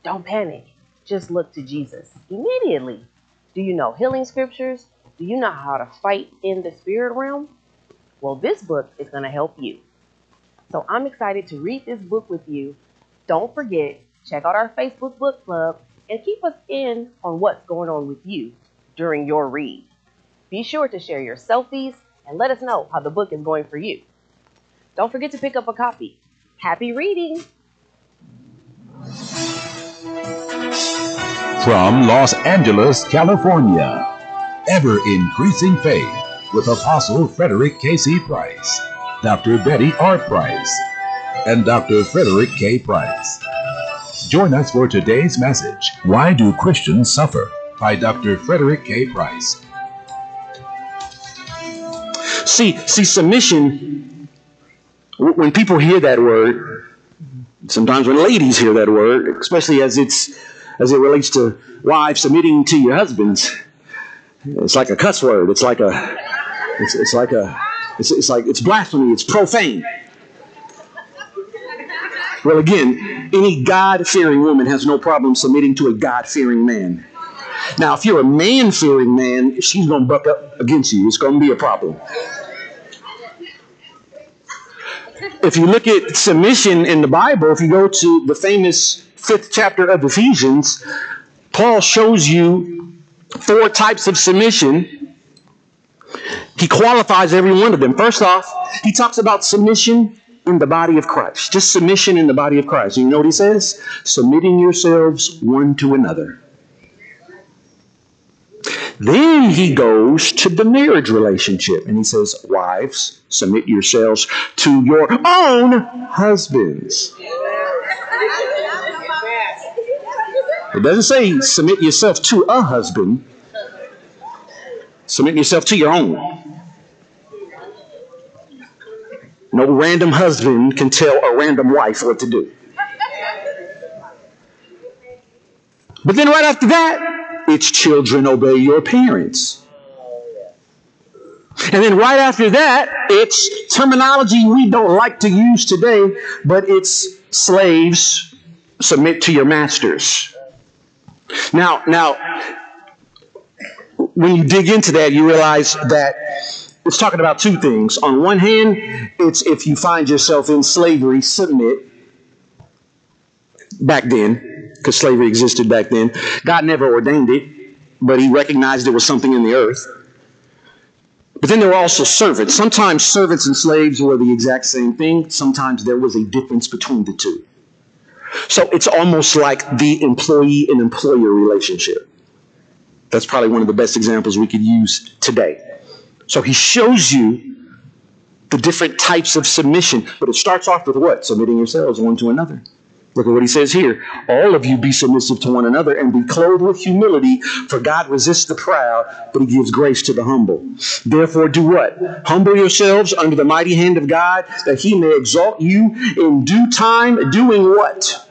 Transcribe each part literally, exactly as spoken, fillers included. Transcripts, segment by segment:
Don't panic. Just look to Jesus immediately. Do you know healing scriptures? Do you know how to fight in the spirit realm? Well, this book is going to help you. So I'm excited to read this book with you. Don't forget, check out our Facebook book club and keep us in on what's going on with you during your read. Be sure to share your selfies and let us know how the book is going for you. Don't forget to pick up a copy. Happy reading! From Los Angeles, California, Ever Increasing Faith with Apostle Frederick K C. Price, Doctor Betty R. Price, and Doctor Frederick K. Price. Join us for today's message, Why Do Christians Suffer? By Doctor Frederick K. Price. See, see, submission, when people hear that word, sometimes when ladies hear that word, especially as it's as it relates to wives submitting to your husbands, it's like a cuss word. It's like a, it's, it's like a, it's, it's like, it's blasphemy. It's profane. Well, again, any God-fearing woman has no problem submitting to a God-fearing man. Now, if you're a man-fearing man, she's going to buck up against you. It's going to be a problem. If you look at submission in the Bible, if you go to the famous fifth chapter of Ephesians, Paul shows you four types of submission. He qualifies every one of them. First off, he talks about submission in the body of Christ. Just submission in the body of Christ. You know what he says? Submitting yourselves one to another. Then he goes to the marriage relationship and he says, wives, submit yourselves to your own husbands. It doesn't say submit yourself to a husband. Submit yourself to your own. No random husband can tell a random wife what to do. But then right after that, it's children, obey your parents. And then right after that, it's terminology we don't like to use today, but it's slaves, submit to your masters. Now, now, when you dig into that, you realize that it's talking about two things. On one hand, it's if you find yourself in slavery, submit. Back then, because slavery existed back then. God never ordained it, but he recognized there was something in the earth. But then there were also servants. Sometimes servants and slaves were the exact same thing. Sometimes there was a difference between the two. So it's almost like the employee and employer relationship. That's probably one of the best examples we could use today. So he shows you the different types of submission. But it starts off with what? Submitting yourselves one to another. Look at what he says here. All of you be submissive to one another and be clothed with humility, for God resists the proud, but he gives grace to the humble. Therefore do what? Humble yourselves under the mighty hand of God, that he may exalt you in due time, doing what?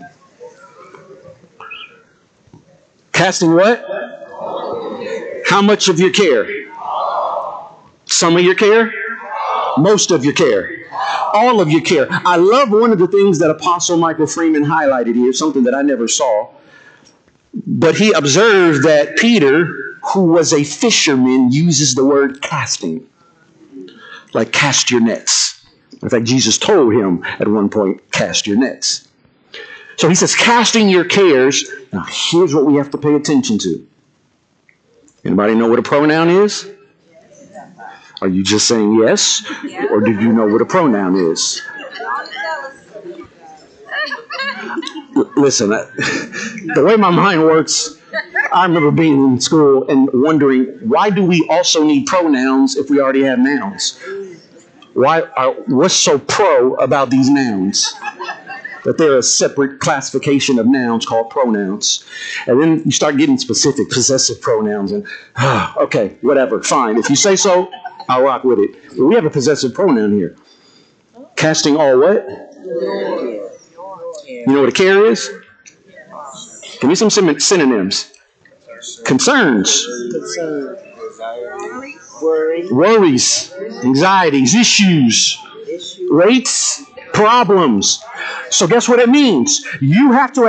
Casting what? How much of your care? Some of your care? Most of your care. All of your care. I love one of the things that Apostle Michael Freeman highlighted here, something that I never saw. But he observed that Peter, who was a fisherman, uses the word casting. Like cast your nets. In fact, Jesus told him at one point, cast your nets. So he says, casting your cares. Now, here's what we have to pay attention to. Anybody know what a pronoun is? Are you just saying yes? Or do you know what a pronoun is? L- listen, I, the way my mind works, I remember being in school and wondering, why do we also need pronouns if we already have nouns? Why are, what's so pro about these nouns? That they're a separate classification of nouns called pronouns. And then you start getting specific, possessive pronouns. And, okay, whatever, fine. If you say so, I'll rock with it. But we have a possessive pronoun here. Casting all what? You know what a care is? Give me some synonyms. Concerns. Worries. Anxieties. Issues. Rates. Problems. So guess what it means? You have to